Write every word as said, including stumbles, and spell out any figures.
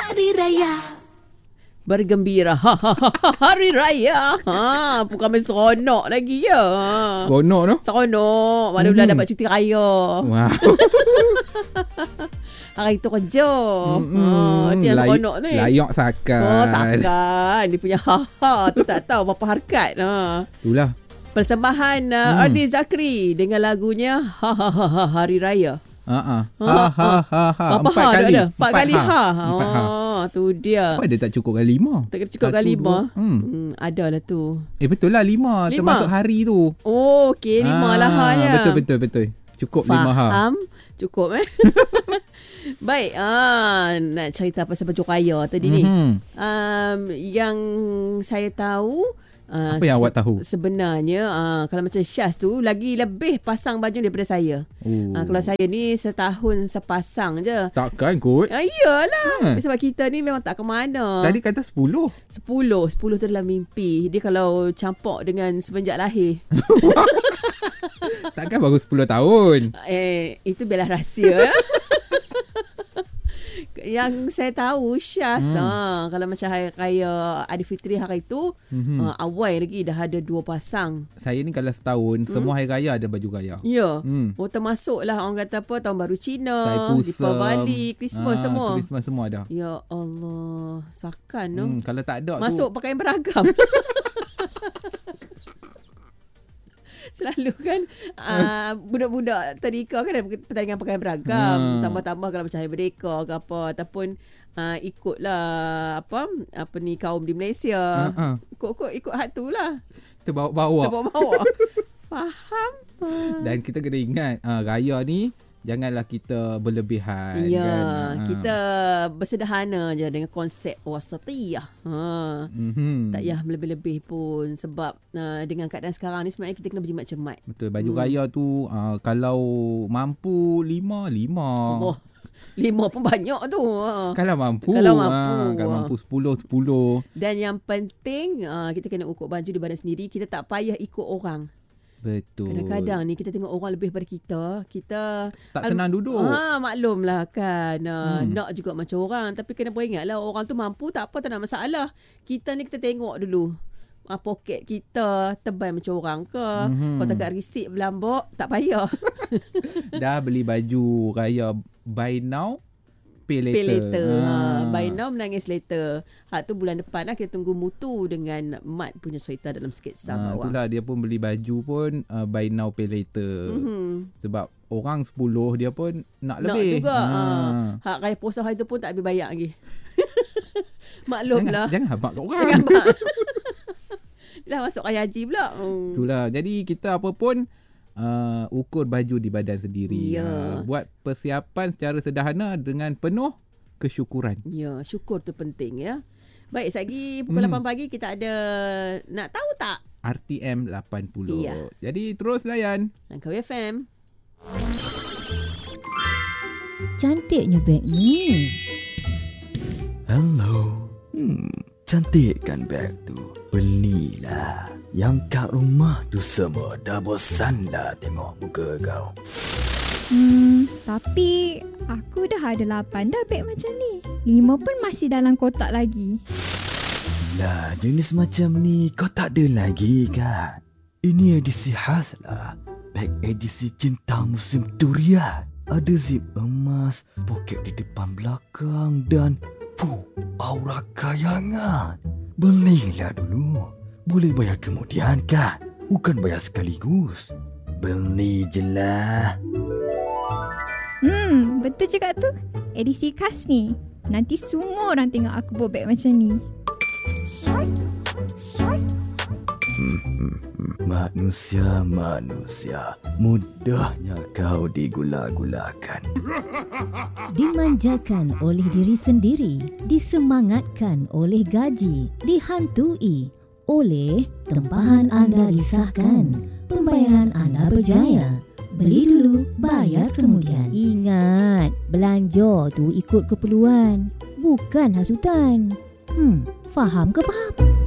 Hari Raya. Bergembira. Ha, ha, ha, ha, Hari Raya. Ha, bukan main seronok lagi ya. Seronok tu. Seronok. Mana pula Hmm. dapat cuti raya. Wow. Hari tu kerja. Mm-mm. Ha, itu yang Lay- seronok ni. Layak sakan. Oh, sakan. Dia punya ha-ha tu tak tahu berapa harkat. Ha. Itulah. Persembahan uh, Hmm. Ardi Zakri dengan lagunya Ha Ha Ha Ha Hari Raya. Ha ha. Ha, Ha ha ha ha. Berapa Empat ha kali. dah ada? Empat kali ha. Empat ha. Oh, tu dia. Apa dia tak cukup kali lima? Tak cukup Satu, kali dua. lima. Hmm. Hmm, ada lah tu. Eh betul lah lima. Lima. Termasuk hari tu. Oh, okey. Lima Ah, lah hanya. Betul betul betul. Cukup lima ha. Faham? Cukup eh. Baik, ah, nak cerita pasal baju raya tadi ni. Mhm. Um, yang saya tahu uh, Apa yang awak tahu? Sebenarnya uh, kalau macam Syaz tu lagi lebih pasang baju daripada saya. Oh. Uh, kalau saya ni setahun sepasang je. Takkan kot. Ah, iyalah. Ha. Sebab kita ni memang tak ke mana. Tadi kata sepuluh. Sepuluh. Sepuluh tu dalam mimpi. Dia kalau campur dengan semenjak lahir. Takkan baru sepuluh tahun. Eh, itu biarlah rahsia. Yang saya tahu Syaz hmm. ha, kalau macam hari raya Aidilfitri hari tu Mhm. ha, awal lagi dah ada dua pasang. Saya ni kalau setahun hmm. semua hari raya ada baju raya. Ya. Hmm. Oh, termasuklah orang kata apa tahun baru Cina, Taipusam, Deepavali, Christmas ah, semua. Christmas semua ada. Ya Allah, sakan no. Hmm, kalau tak ada Masuk tu pakaian beragam. Selalu kan uh, budak-budak tadika kan ada pertandingan pakaian beragam. Hmm. Tambah-tambah kalau macam Hari Merdeka ke apa ataupun uh, ikutlah apa apa ni kaum di Malaysia. uh-uh. Ikut-ikut ikut hat tu lah. terbawa-bawa. Terbawa-bawa. Faham? Dan kita kena ingat uh, raya ni janganlah kita berlebihan. Ya, kan? Uh. kita bersederhana je dengan konsep wasatiyah. Ha. Mm-hmm. Tak payah lebih-lebih pun sebab uh, dengan keadaan sekarang ni sebenarnya kita kena berjimat cermat. Betul, baju Hmm. raya tu uh, kalau mampu lima, lima. Oh, lima pun banyak tu. Ha. Kalau mampu. Kalau mampu. Uh, kalau mampu sepuluh, sepuluh. Dan yang penting uh, kita kena ukur baju di badan sendiri. Kita tak payah ikut orang. Betul. Kadang-kadang ni kita tengok orang lebih daripada kita. Kita tak senang duduk. Ha, maklumlah kan. Uh, Hmm. Nak juga macam orang. Tapi kena peringatlah orang tu mampu tak apa, tak nak masalah. Kita ni kita tengok dulu. Uh, poket kita tebal macam orang ke. Mhm. Kalau tak risik berlambak, tak payah. Dah beli baju raya buy now, pay later. Pay later. Ha. Ah. Buy now, menangis later. Hak tu bulan depan lah kita tunggu mutu dengan Mat punya cerita dalam sketsa Ah, bawah. itulah dia pun beli baju pun uh, buy now pay later. Mhm. Sebab orang sepuluh dia pun nak, Nak lebih. juga. Ha. Ah. Hak raya puasa hari tu pun tak habis bayar lagi. Maklum Jangan, lah. jangan habak kat orang. Jangan bak. Dah masuk raya haji pula. Hmm. Itulah. Jadi kita apa pun uh, ukur baju di badan sendiri. Ya. Uh, buat persiapan secara sederhana dengan penuh kesyukuran. Ya, syukur tu penting ya. Baik, sekejap pukul Hmm. lapan pagi kita ada nak tahu tak? R T M lapan puluh. Ya. Jadi terus layan. Langkawi F M. Cantiknya beg ni. Hello. Hmm, cantik kan beg tu? Belilah. Yang kat rumah tu semua dah bosan dah tengok muka kau. Hmm, tapi aku dah ada lapan dah beg macam ni. Lima pun masih dalam kotak lagi. Lah, jenis macam ni kau tak ada lagi kan? Ini edisi khas lah. Beg edisi cinta musim durian. Ada zip emas, poket di depan belakang dan fuh, aura kayangan. Belilah dulu. Boleh bayar kemudian kan? Bukan bayar sekaligus. Beli je lah. Hmm, betul juga tu. Edisi khas ni. Nanti semua orang tengok aku bawa beg macam ni. Hmm, hmm, hmm. Manusia, manusia. Mudahnya kau digula-gulakan. Dimanjakan oleh diri sendiri, disemangatkan oleh gaji, dihantui oleh tempahan anda disahkan, pembayaran anda berjaya. Beli dulu, bayar kemudian. Ingat, belanja tu ikut keperluan, bukan hasutan. Hmm, faham ke faham?